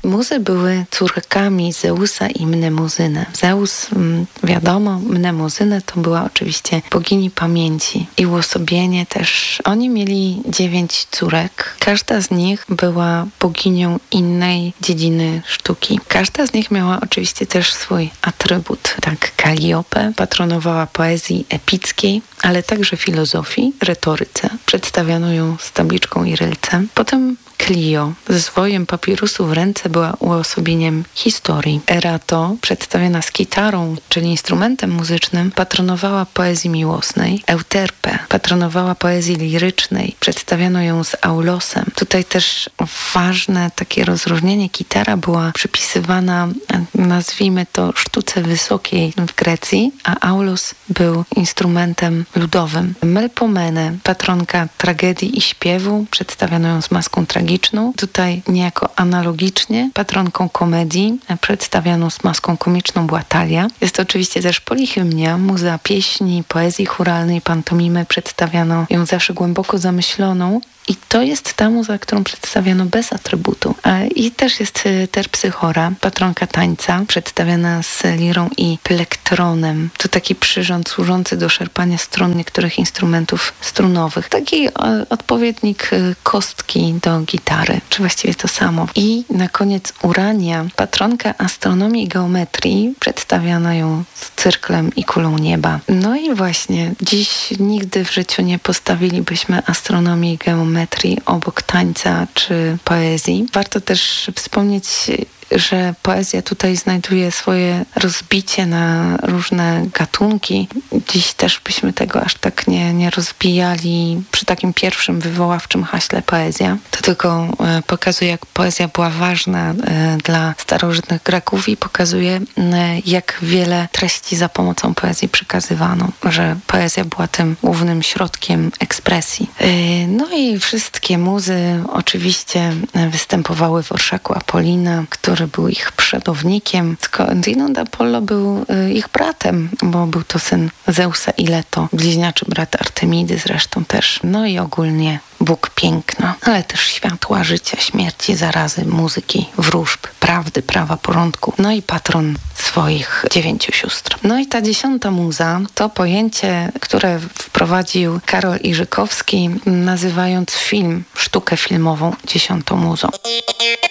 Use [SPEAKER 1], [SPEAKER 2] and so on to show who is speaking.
[SPEAKER 1] muzy były córkami Zeusa i Mnemosyny. Zeus, wiadomo, Mnemosynę to była oczywiście bogini pamięci i uosobienie też. Oni mieli 9 córek. Każda z nich była boginią innej dziedziny sztuki. Każda z nich miała oczywiście też swój atrybut. Tak, Kalliope patronowała poezji epickiej, ale także filozofii, retoryce. Przedstawiano ją z tabliczką i rylcem. Potem Clio ze zwojem papirusu w ręce była uosobieniem historii. Erato, przedstawiona z gitarą, czyli instrumentem muzycznym, patronowała poezji miłosnej. Euterpe patronowała poezji lirycznej. Przedstawiano ją z aulosem. Tutaj też ważne takie rozróżnienie. Gitara była przypisywana, nazwijmy to, sztuce wysokiej w Grecji, a aulos był instrumentem ludowym. Melpomene, patronka tragedii i śpiewu, przedstawiano ją z maską tragiczną. Tutaj niejako analogicznie patronką komedii przedstawianą z maską komiczną była Talia. Jest to oczywiście też polihymnia, muza pieśni, poezji chóralnej, pantomimy. Przedstawiano ją zawsze głęboko zamyśloną. I to jest ta muza, którą przedstawiano bez atrybutu. I też jest terpsychora, patronka tańca, przedstawiana z lirą i plektronem. To taki przyrząd służący do szarpania strun niektórych instrumentów strunowych. Taki odpowiednik kostki do gitary, czy właściwie to samo. I na koniec Urania, patronka astronomii i geometrii, przedstawiano ją z cyrklem i kulą nieba. No i właśnie, dziś nigdy w życiu nie postawilibyśmy astronomii i geometrii obok tańca czy poezji. Warto też wspomnieć, że poezja tutaj znajduje swoje rozbicie na różne gatunki. Dziś też byśmy tego aż tak nie rozbijali przy takim pierwszym wywoławczym haśle poezja. To tylko pokazuje, jak poezja była ważna dla starożytnych Greków i pokazuje, jak wiele treści za pomocą poezji przekazywano, że poezja była tym głównym środkiem ekspresji. No i wszystkie muzy oczywiście występowały w orszaku Apolina, który był ich przodownikiem. Skądinąd Apollo był ich bratem, bo był to syn Zeusa i Leto, bliźniaczy brat Artemidy zresztą też. No i ogólnie Bóg piękna, ale też światła, życia, śmierci, zarazy, muzyki, wróżb, prawdy, prawa, porządku. No i patron swoich 9 sióstr. No i ta 10. muza to pojęcie, które wprowadził Karol Iżykowski, nazywając film, sztukę filmową 10. muzą.